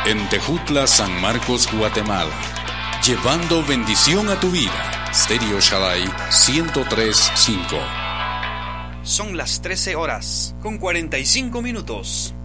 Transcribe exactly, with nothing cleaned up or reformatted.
En Tejutla, San Marcos, Guatemala. Llevando bendición a tu vida. Stereo Shaddai ciento tres punto cinco. Son las trece horas con cuarenta y cinco minutos.